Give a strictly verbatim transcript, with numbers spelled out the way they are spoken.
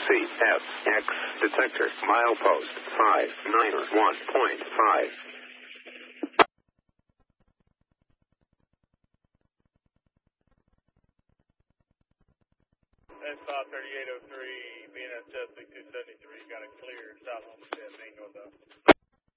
C S X detector milepost five nine one point five. That's five thirty-eight oh three, B N S S six two seven three, got a clear south on the fifth, ain't no though.